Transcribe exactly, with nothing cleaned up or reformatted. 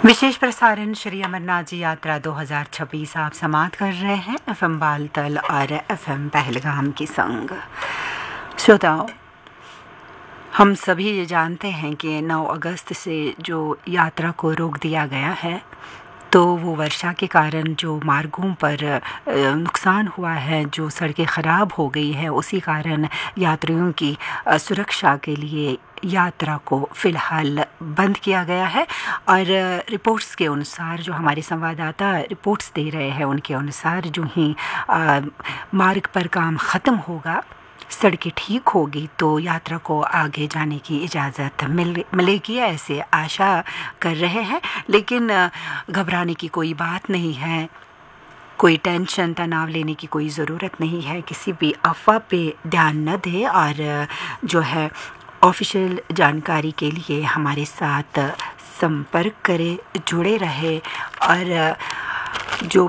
विशेष प्रसारण श्री अमरनाथ जी यात्रा दो हज़ार छब्बीस आप समाप्त कर रहे हैं एफएम बालतल और एफएम पहलगाम के संग। श्रोताओं, हम सभी ये जानते हैं कि नौ अगस्त से जो यात्रा को रोक दिया गया है, तो वो वर्षा के कारण जो मार्गों पर नुकसान हुआ है, जो सड़कें ख़राब हो गई है, उसी कारण यात्रियों की सुरक्षा के लिए यात्रा को फ़िलहाल बंद किया गया है। और रिपोर्ट्स के अनुसार, जो हमारे संवाददाता रिपोर्ट्स दे रहे हैं, उनके अनुसार जो ही आ, मार्ग पर काम ख़त्म होगा, सड़कें ठीक होगी, तो यात्रा को आगे जाने की इजाज़त मिल मिलेगी, ऐसे आशा कर रहे हैं। लेकिन घबराने की कोई बात नहीं है, कोई टेंशन तनाव लेने की कोई ज़रूरत नहीं है, किसी भी अफवाह पे ध्यान न दें और जो है ऑफिशियल जानकारी के लिए हमारे साथ संपर्क करें, जुड़े रहे और जो